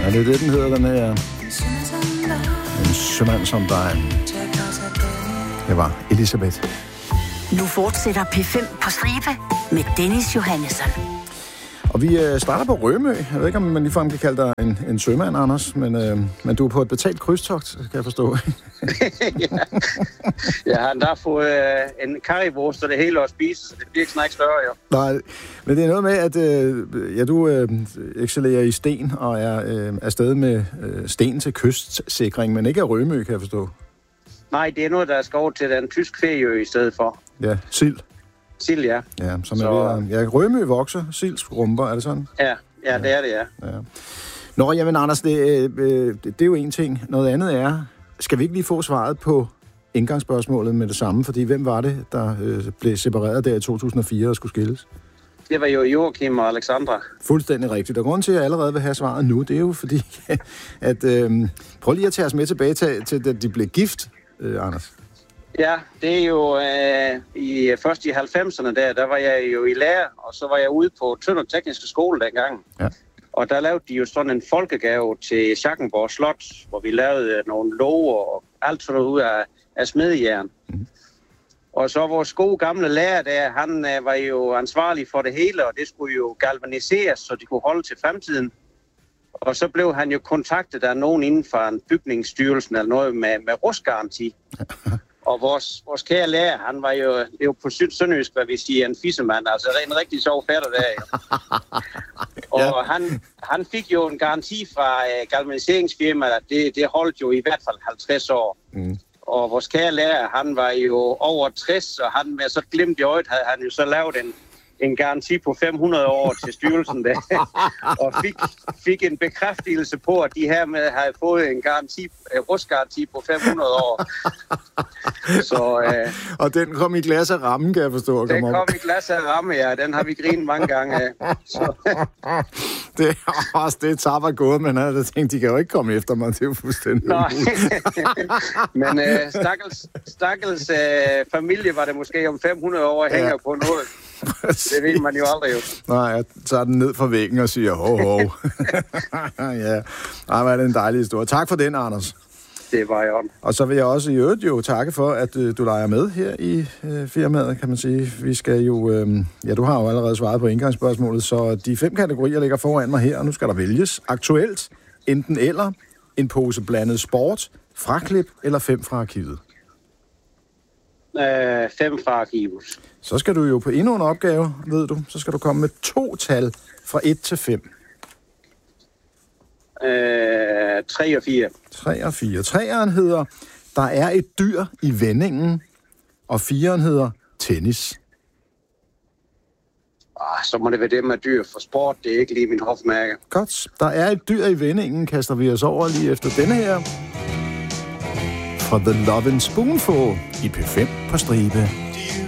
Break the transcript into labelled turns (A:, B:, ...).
A: Ja, det er det, den hedder, den her. En sømand som dig. Det var Elisabeth.
B: Nu fortsætter P5 på stribe med Dennis Johannesson.
A: Og vi starter på Rømø. Jeg ved ikke, om man ligefrem kan kalde dig en sømand, Anders, men du er på et betalt krydstogt, kan jeg forstå.
C: Ja. Jeg har endda fået en currywurst, og det hele at spise, så det bliver ikke snart større, jo.
A: Nej, men det er noget med, at du excellerer i sten og er afsted med sten til kystsikring, men ikke af Rømø, kan jeg forstå.
C: Nej, det er noget, der skal over til den tysk ferieø i stedet for.
A: Ja, sild.
C: Sild, ja.
A: Ja, som er ved at... Rømø vokser, silds rumper, er det sådan?
C: Ja, det er det, ja.
A: Nå, jamen Anders, det er jo en ting. Noget andet er, skal vi ikke lige få svaret på indgangsspørgsmålet med det samme? Fordi hvem var det, der blev separeret der i 2004 og skulle skilles? Det
C: var jo Joachim og Alexandra.
A: Fuldstændig rigtigt. Og grunden til, at jeg allerede vil have svaret nu, det er jo fordi, at prøv lige at tage os med tilbage til at de blev gift, Anders.
C: Ja, det er jo først i 90'erne der var jeg jo i lære, og så var jeg ude på Tønder Tekniske Skole dengang. Ja. Og der lavede de jo sådan en folkegave til Schackenborg Slot, hvor vi lavede nogle låger og alt sådan noget ud af smedejern. Mm. Og så vores gode gamle lærer der, han var jo ansvarlig for det hele, og det skulle jo galvaniseres, så de kunne holde til fremtiden. Og så blev han jo kontaktet af nogen inden for en bygningsstyrelsen eller noget med rustgaranti. Og vores kære lærer, han var jo, det er jo på sønderjysk, hvad vi siger, en fissemand, altså en rigtig sjov fætter der. Jo. Og han fik jo en garanti fra galvaniseringsfirmaet, at det holdt jo i hvert fald 50 år. Mm. Og vores kære lærer, han var jo over 60, og han med så glimt i øjet, havde han jo så lavet en garanti på 500 år til styrelsen der, og fik en bekræftelse på, at de her med havde fået en rustgaranti på 500 år. Så,
A: og den kom i glas af ramme, kan jeg forstå.
C: Den kom i glas af ramme, ja. Den har vi grinet mange gange af.
A: Det er også det tapper gået, men jeg havde tænkt, de kan jo ikke komme efter mig. Det er jo fuldstændig.
C: Nej. Men stakkels familie var det måske om 500 år hænger på noget. Det ved man jo aldrig jo. Nej,
A: jeg tager den ned fra væggen og siger ho. Ja, hvor er det en dejlig historie. Tak for den, Anders.
C: Det var jeg om.
A: Og så vil jeg også i øvrigt jo takke for, at du leger med her i firmaet, kan man sige. Vi skal jo... du har jo allerede svaret på indgangsspørgsmålet, så de 5 kategorier ligger foran mig her, og nu skal der vælges. Aktuelt, enten eller, en pose blandet sport, fraklip eller 5 fra arkivet.
C: 5 fra arkivet.
A: Så skal du jo på endnu en opgave, ved du. Så skal du komme med 2 tal fra 1 til 5.
C: 3 og 4.
A: 3 og 4. 3'eren hedder, der er et dyr i vendingen, og 4'eren hedder tennis.
C: Så må det være det med dyr, for sport, det er ikke lige min hofmærke.
A: Godt. Der er et dyr i vendingen, kaster vi os over lige efter denne her. Fra The Lovin' Spoonful i P5 på stribe.